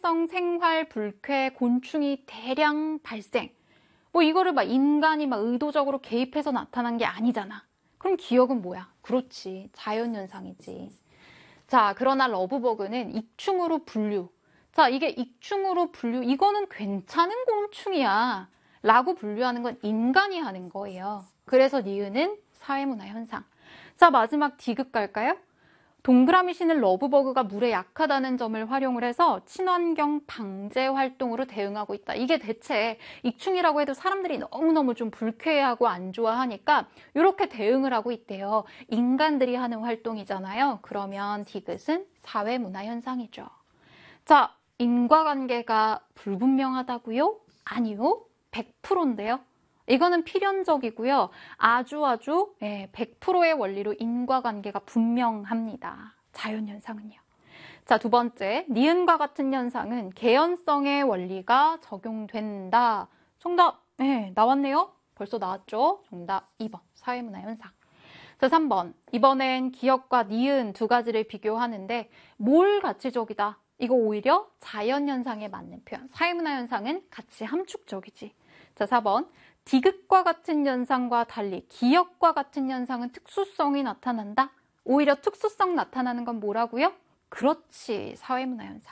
자연성 생활 불쾌 곤충이 대량 발생. 뭐 이거를 막 인간이 막 의도적으로 개입해서 나타난 게 아니잖아. 그럼 기억은 뭐야? 그렇지, 자연현상이지. 자, 그러나 러브버그는 익충으로 분류. 자, 이게 익충으로 분류, 이거는 괜찮은 곤충이야 라고 분류하는 건 인간이 하는 거예요. 그래서 니은은 사회문화 현상. 자, 마지막 D급 갈까요? 동그라미 신은 러브버그가 물에 약하다는 점을 활용을 해서 친환경 방제 활동으로 대응하고 있다. 이게 대체 익충이라고 해도 사람들이 너무너무 좀 불쾌해하고 안 좋아하니까 이렇게 대응을 하고 있대요. 인간들이 하는 활동이잖아요. 그러면 디귿은 사회문화 현상이죠. 자, 인과관계가 불분명하다고요? 아니요. 100%인데요. 이거는 필연적이고요. 아주 100%의 원리로 인과관계가 분명합니다. 자연현상은요. 자, 두 번째, 니은과 같은 현상은 개연성의 원리가 적용된다. 정답, 나왔네요. 벌써 나왔죠? 정답 2번, 사회문화 현상. 자, 3번, 이번엔 기역과 니은 두 가지를 비교하는데 뭘 가치적이다? 이거 오히려 자연현상에 맞는 표현. 사회문화 현상은 가치 함축적이지. 자, 4번, 디귿과 같은 현상과 달리 기역과 같은 현상은 특수성이 나타난다? 오히려 특수성 나타나는 건 뭐라고요? 그렇지, 사회문화 현상.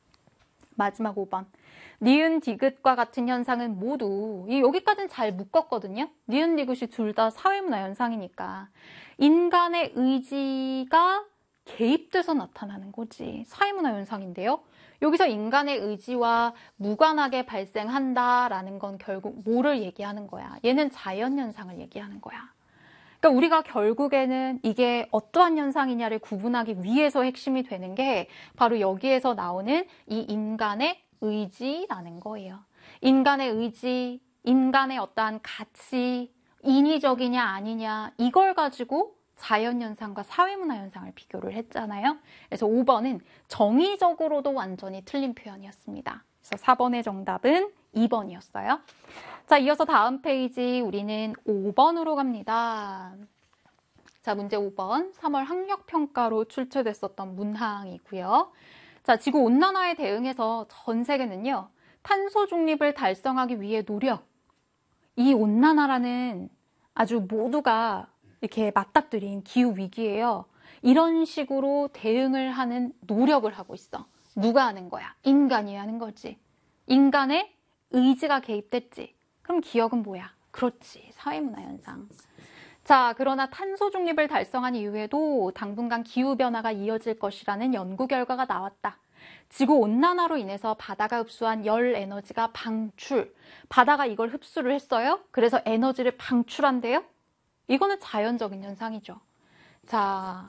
마지막 5번. 니은, 디귿과 같은 현상은 모두, 여기까지는 잘 묶었거든요. 니은, 디귿이 둘 다 사회문화 현상이니까. 인간의 의지가 개입돼서 나타나는 거지. 사회문화 현상인데요. 여기서 인간의 의지와 무관하게 발생한다라는 건 결국 뭐를 얘기하는 거야? 얘는 자연현상을 얘기하는 거야. 그러니까 우리가 결국에는 이게 어떠한 현상이냐를 구분하기 위해서 핵심이 되는 게 바로 여기에서 나오는 이 인간의 의지라는 거예요. 인간의 의지, 인간의 어떠한 가치, 인위적이냐 아니냐 이걸 가지고 자연현상과 사회문화 현상을 비교를 했잖아요. 그래서 5번은 정의적으로도 완전히 틀린 표현이었습니다. 그래서 4번의 정답은 2번이었어요. 자, 이어서 다음 페이지 우리는 5번으로 갑니다. 자, 문제 5번. 3월 학력평가로 출제됐었던 문항이고요. 자, 지구온난화에 대응해서 전 세계는요, 탄소 중립을 달성하기 위해 노력. 이 온난화라는 아주 모두가 이렇게 맞닥뜨린 기후위기예요. 이런 식으로 대응을 하는 노력을 하고 있어. 누가 하는 거야? 인간이 하는 거지. 인간의 의지가 개입됐지. 그럼 기억은 뭐야? 그렇지, 사회문화 현상. 자, 그러나 탄소 중립을 달성한 이후에도 당분간 기후변화가 이어질 것이라는 연구 결과가 나왔다. 지구온난화로 인해서 바다가 흡수한 열 에너지가 방출. 바다가 이걸 흡수를 했어요. 그래서 에너지를 방출한대요. 이거는 자연적인 현상이죠. 자,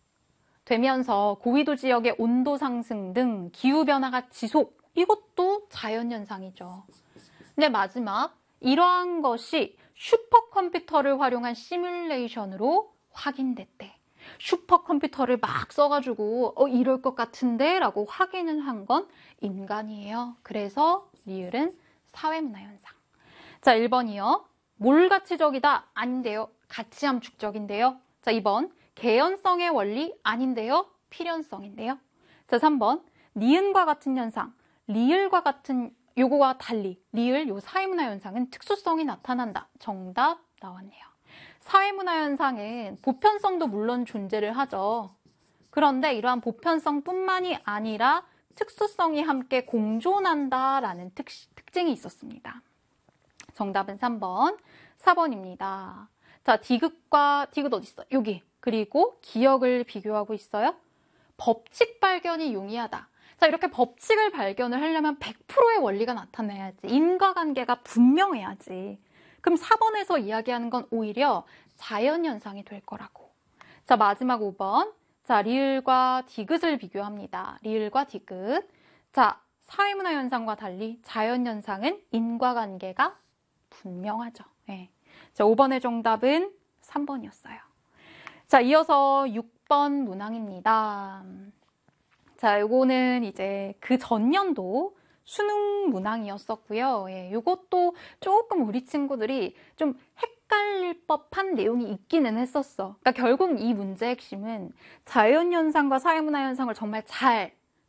되면서 고위도 지역의 온도 상승 등 기후변화가 지속. 이것도 자연현상이죠. 근데 마지막, 이러한 것이 슈퍼컴퓨터를 활용한 시뮬레이션으로 확인됐대. 슈퍼컴퓨터를 막 써가지고 이럴 것 같은데 라고 확인을 한 건 인간이에요. 그래서 리을은 사회문화 현상. 자, 1번이요. 뭘 가치적이다? 아닌데요. 가치 함축적인데요. 자, 2번. 개연성의 원리? 아닌데요. 필연성인데요. 자, 3번. 니은과 같은 현상. 리을과 같은 요거와 달리 리을 요 사회문화 현상은 특수성이 나타난다. 정답 나왔네요. 사회문화 현상은 보편성도 물론 존재를 하죠. 그런데 이러한 보편성뿐만이 아니라 특수성이 함께 공존한다라는 특징이 있었습니다. 정답은 3번, 4번입니다. 자, 디귿 어디 있어? 여기. 그리고 기역을 비교하고 있어요. 법칙 발견이 용이하다. 자, 이렇게 법칙을 발견을 하려면 100%의 원리가 나타나야지. 인과관계가 분명해야지. 그럼 4번에서 이야기하는 건 오히려 자연현상이 될 거라고. 자, 마지막 5번. 자, 리을과 디귿을 비교합니다. 리을과 디귿. 자, 사회문화 현상과 달리 자연현상은 인과관계가 분명하죠. 네. 자, 5번의 정답은 3번이었어요. 자, 이어서 6번 문항입니다. 자, 요거는 이제 그 전년도 수능 문항이었었고요. 예, 요것도 조금 우리 친구들이 좀 헷갈릴 법한 내용이 있기는 했었어. 그러니까 결국 이 문제의 핵심은 자연현상과 사회문화 현상을 정말 잘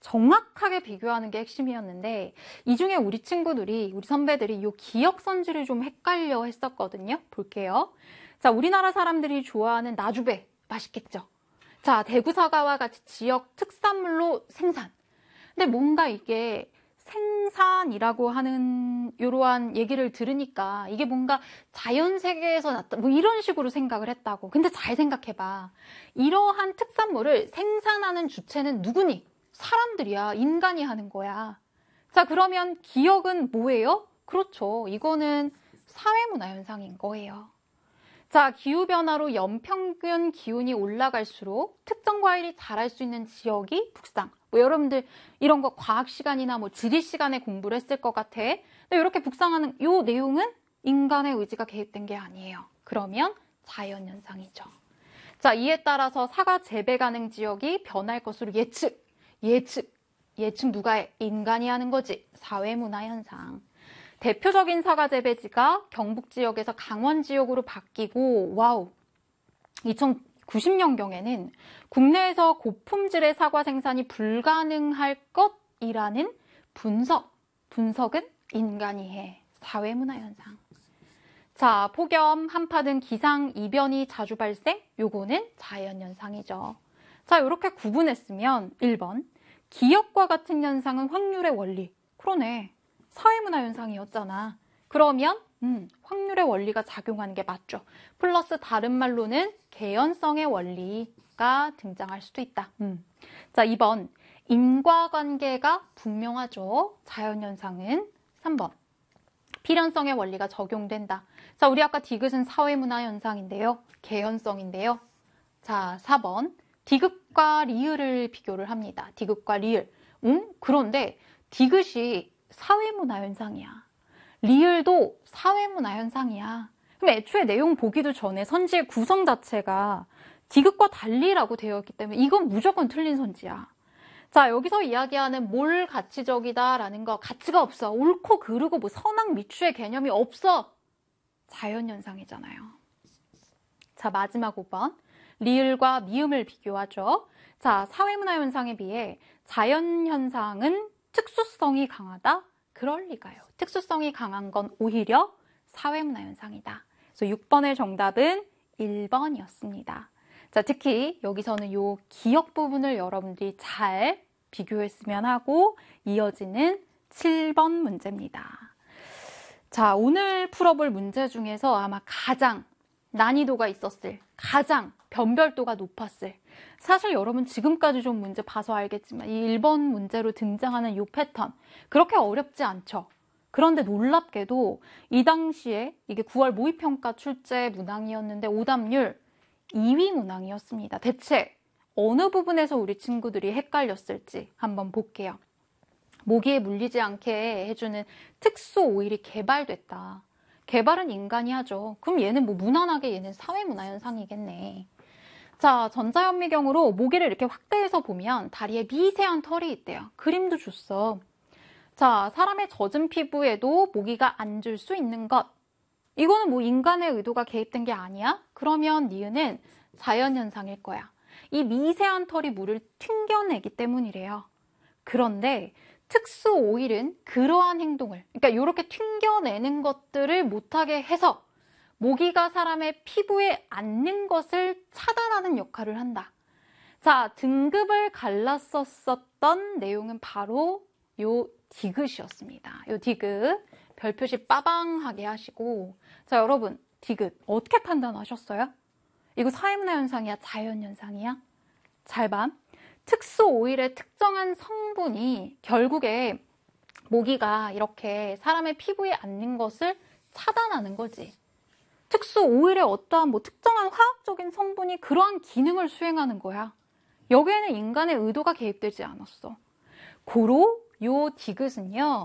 정확하게 비교하는 게 핵심이었는데 이 중에 우리 친구들이, 우리 선배들이 이 기억선지를 좀 헷갈려 했었거든요. 볼게요. 자, 우리나라 사람들이 좋아하는 나주배 맛있겠죠? 자, 대구 사과와 같이 지역 특산물로 생산. 근데 뭔가 이게 생산이라고 하는 이러한 얘기를 들으니까 이게 뭔가 자연 세계에서 났다 뭐 이런 식으로 생각을 했다고. 근데 잘 생각해봐. 이러한 특산물을 생산하는 주체는 누구니? 사람들이야. 인간이 하는 거야. 자, 그러면 기억은 뭐예요? 그렇죠. 이거는 사회문화 현상인 거예요. 자, 기후변화로 연평균 기온이 올라갈수록 특정 과일이 자랄 수 있는 지역이 북상. 뭐 여러분들 이런 거 과학 시간이나 뭐 지리 시간에 공부를 했을 것 같아. 근데 이렇게 북상하는 이 내용은 인간의 의지가 개입된 게 아니에요. 그러면 자연현상이죠. 자, 이에 따라서 사과 재배 가능 지역이 변할 것으로 예측 누가 해? 인간이 하는 거지. 사회문화 현상. 대표적인 사과 재배지가 경북 지역에서 강원 지역으로 바뀌고, 와우, 2090년경에는 국내에서 고품질의 사과 생산이 불가능할 것이라는 분석은 인간이 해. 사회문화 현상. 자, 폭염, 한파 등 기상 이변이 자주 발생, 요거는 자연현상이죠. 자, 이렇게 구분했으면 1번, 기억과 같은 현상은 확률의 원리. 그러네. 사회문화 현상이었잖아. 그러면 확률의 원리가 작용하는 게 맞죠. 플러스 다른 말로는 개연성의 원리가 등장할 수도 있다. 자, 2번. 인과관계가 분명하죠. 자연현상은 3번. 필연성의 원리가 적용된다. 자, 우리 아까 디귿은 사회문화 현상인데요. 개연성인데요. 자, 4번. 디귿과 리을을 비교를 합니다. 디귿과 리을. 그런데 디귿이 사회문화 현상이야. 리을도 사회문화 현상이야. 그럼 애초에 내용 보기도 전에 선지의 구성 자체가 디귿과 달리라고 되어 있기 때문에 이건 무조건 틀린 선지야. 자, 여기서 이야기하는 뭘 가치적이다라는 거, 가치가 없어. 옳고 그르고 뭐 선악 미추의 개념이 없어. 자연현상이잖아요. 자, 마지막 5번. 리을과 미음을 비교하죠. 자, 사회문화 현상에 비해 자연현상은 특수성이 강하다? 그럴 리가요. 특수성이 강한 건 오히려 사회문화 현상이다. 그래서 6번의 정답은 1번이었습니다. 자, 특히 여기서는 요 기억 부분을 여러분들이 잘 비교했으면 하고 이어지는 7번 문제입니다. 자, 오늘 풀어볼 문제 중에서 아마 가장 난이도가 있었을, 가장 변별도가 높았을, 사실 여러분 지금까지 좀 문제 봐서 알겠지만 이 1번 문제로 등장하는 이 패턴 그렇게 어렵지 않죠. 그런데 놀랍게도 이 당시에 이게 9월 모의평가 출제 문항이었는데 오답률 2위 문항이었습니다. 대체 어느 부분에서 우리 친구들이 헷갈렸을지 한번 볼게요. 모기에 물리지 않게 해주는 특수 오일이 개발됐다. 개발은 인간이 하죠. 그럼 얘는 뭐 무난하게 얘는 사회문화 현상이겠네. 자, 전자현미경으로 모기를 이렇게 확대해서 보면 다리에 미세한 털이 있대요. 그림도 줬어. 자, 사람의 젖은 피부에도 모기가 앉을 수 있는 것. 이거는 뭐 인간의 의도가 개입된 게 아니야? 그러면 니은은 자연현상일 거야. 이 미세한 털이 물을 튕겨내기 때문이래요. 그런데 특수 오일은 그러한 행동을, 그러니까 이렇게 튕겨내는 것들을 못하게 해서 모기가 사람의 피부에 앉는 것을 차단하는 역할을 한다. 자, 등급을 갈랐었던 내용은 바로 요 디귿이었습니다. 요 디귿 별표시 빠방하게 하시고, 자, 여러분 디귿 어떻게 판단하셨어요? 이거 사회문화 현상이야? 자연현상이야? 잘 봐. 특수 오일의 특정한 성분이 결국에 모기가 이렇게 사람의 피부에 앉는 것을 차단하는 거지. 특수 오일의 어떠한 뭐 특정한 화학적인 성분이 그러한 기능을 수행하는 거야. 여기에는 인간의 의도가 개입되지 않았어. 고로 요 디귿은요,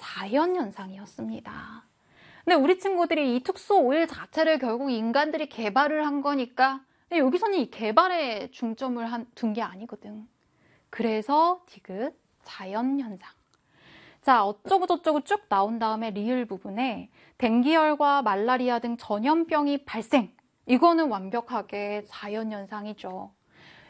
자연현상이었습니다. 근데 우리 친구들이 이 특수 오일 자체를 결국 인간들이 개발을 한 거니까, 근데 여기서는 이 개발에 중점을 둔 게 아니거든. 그래서 디귿, 자연현상. 자, 어쩌고저쩌고 쭉 나온 다음에 리을 부분에 댕기열과 말라리아 등 전염병이 발생. 이거는 완벽하게 자연현상이죠.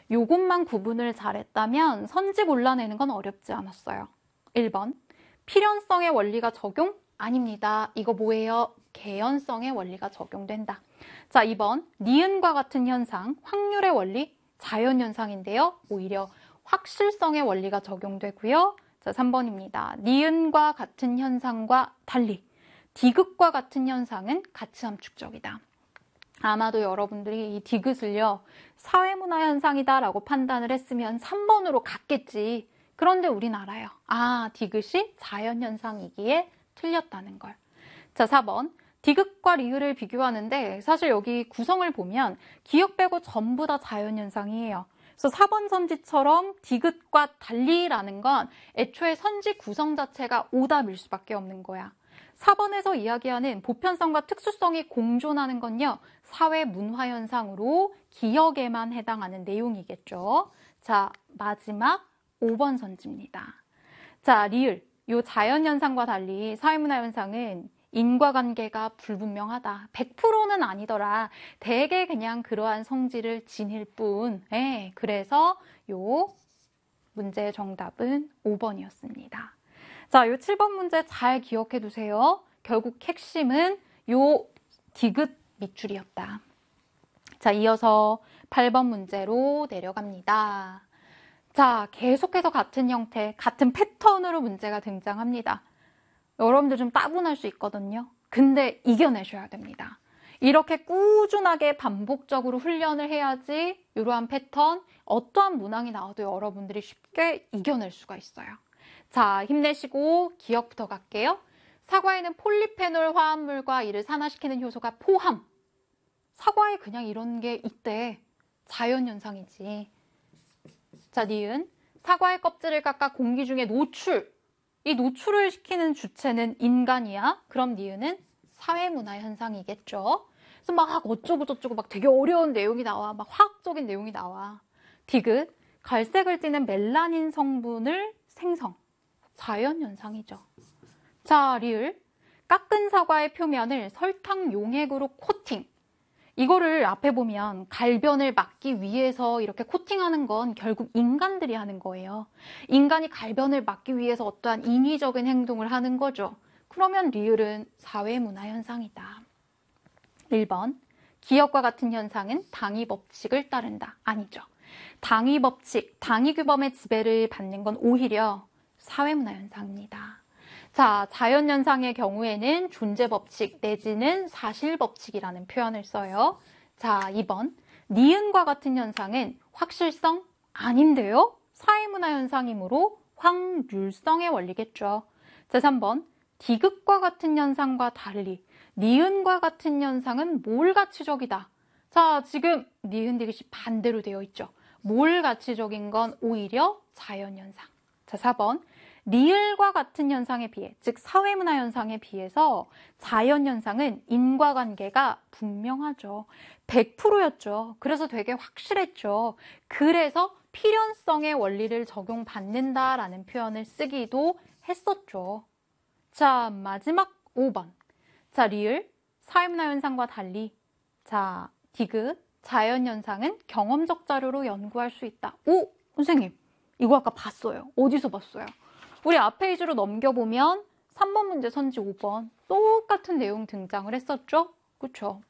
요것만 구분을 잘했다면 선지 골라내는 건 어렵지 않았어요. 1번, 필연성의 원리가 적용? 아닙니다. 이거 뭐예요? 개연성의 원리가 적용된다. 자, 2번, 니은과 같은 현상, 확률의 원리, 자연현상인데요. 오히려 확실성의 원리가 적용되고요. 자, 3번입니다. 니은과 같은 현상과 달리 디귿과 같은 현상은 가치 함축적이다. 아마도 여러분들이 이 디귿을요, 사회문화 현상이다 라고 판단을 했으면 3번으로 갔겠지. 그런데 우린 알아요. 아, 디귿이 자연현상이기에 틀렸다는 걸. 자, 4번. 디귿과 리을을 비교하는데 사실 여기 구성을 보면 기억 빼고 전부 다 자연현상이에요. 그래서 4번 선지처럼 디귿과 달리라는 건 애초에 선지 구성 자체가 오답일 수밖에 없는 거야. 4번에서 이야기하는 보편성과 특수성이 공존하는 건요, 사회 문화 현상으로 기억에만 해당하는 내용이겠죠. 자, 마지막 5번 선지입니다. 자, 리을. 요 자연현상과 달리 사회문화 현상은 인과관계가 불분명하다. 100%는 아니더라. 대개 그냥 그러한 성질을 지닐 뿐. 네, 그래서 요 문제의 정답은 5번이었습니다. 자, 요 7번 문제 잘 기억해 두세요. 결국 핵심은 요 디귿 밑줄이었다. 자, 이어서 8번 문제로 내려갑니다. 자, 계속해서 같은 형태, 같은 패턴으로 문제가 등장합니다. 여러분들 좀 따분할 수 있거든요. 근데 이겨내셔야 됩니다. 이렇게 꾸준하게 반복적으로 훈련을 해야지 이러한 패턴, 어떠한 문항이 나와도 여러분들이 쉽게 이겨낼 수가 있어요. 자, 힘내시고 기억부터 갈게요. 사과에는 폴리페놀 화합물과 이를 산화시키는 효소가 포함. 사과에 그냥 이런 게 있대. 자연현상이지. 자, 니은. 사과의 껍질을 깎아 공기 중에 노출. 이 노출을 시키는 주체는 인간이야. 그럼 니은은 사회문화 현상이겠죠. 그래서 막 어쩌고 저쩌고 막 되게 어려운 내용이 나와. 막 화학적인 내용이 나와. 디귿. 갈색을 띠는 멜라닌 성분을 생성. 자연현상이죠. 자, 리을. 깎은 사과의 표면을 설탕 용액으로 코팅. 이거를 앞에 보면 갈변을 막기 위해서 이렇게 코팅하는 건 결국 인간들이 하는 거예요. 인간이 갈변을 막기 위해서 어떠한 인위적인 행동을 하는 거죠. 그러면 리을은 사회문화 현상이다. 1번. 기억과 같은 현상은 당위 법칙을 따른다. 아니죠. 당위 법칙, 당위 규범의 지배를 받는 건 오히려 사회문화 현상입니다. 자, 자연현상의 경우에는 존재법칙 내지는 사실법칙이라는 표현을 써요. 자, 2번. 니은과 같은 현상은 확실성? 아닌데요? 사회문화 현상이므로 확률성의 원리겠죠. 자, 3번. 디귿과 같은 현상과 달리 니은과 같은 현상은 몰 가치적이다. 자, 지금 니은 디귿이 반대로 되어 있죠. 몰 가치적인 건 오히려 자연현상. 자, 4번. 리을과 같은 현상에 비해, 즉 사회문화 현상에 비해서 자연현상은 인과관계가 분명하죠. 100%였죠. 그래서 되게 확실했죠. 그래서 필연성의 원리를 적용받는다라는 표현을 쓰기도 했었죠. 자, 마지막 5번. 자, 리을, 사회문화 현상과 달리, 자, 디귿, 자연현상은 경험적 자료로 연구할 수 있다. 오, 선생님, 이거 아까 봤어요. 어디서 봤어요? 우리 앞 페이지로 넘겨보면 3번 문제 선지 5번 똑같은 내용 등장을 했었죠? 그렇죠?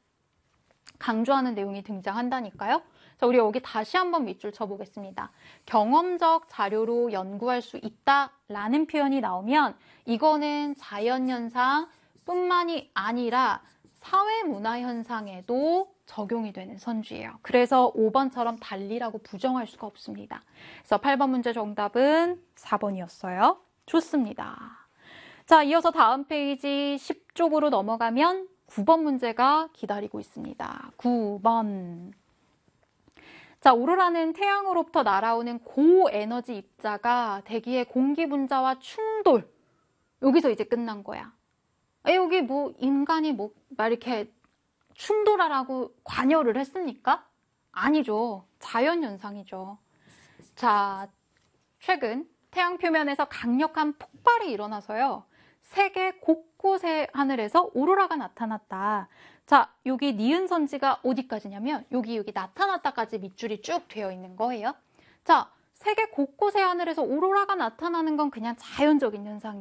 강조하는 내용이 등장한다니까요. 자, 우리 여기 다시 한번 밑줄 쳐보겠습니다. 경험적 자료로 연구할 수 있다라는 표현이 나오면 이거는 자연현상 뿐만이 아니라 사회문화현상에도 적용이 되는 선지예요. 그래서 5번처럼 달리라고 부정할 수가 없습니다. 그래서 8번 문제 정답은 4번이었어요. 좋습니다. 자, 이어서 다음 페이지 10쪽으로 넘어가면 9번 문제가 기다리고 있습니다. 9번. 자, 오로라는 태양으로부터 날아오는 고에너지 입자가 대기의 공기 분자와 충돌. 여기서 이제 끝난 거야. 여기 뭐 인간이 뭐 막 이렇게 충돌하라고 관여를 했습니까? 아니죠. 자연현상이죠. 자, 최근 태양 표면에서 강력한 폭발이 일어나서요. 세계 곳곳의 하늘에서 오로라가 나타났다. 자, 여기 니은 선지가 어디까지냐면 여기 나타났다까지 밑줄이 쭉 되어 있는 거예요. 자, 세계 곳곳의 하늘에서 오로라가 나타나는 건 그냥 자연적인 현상이에요.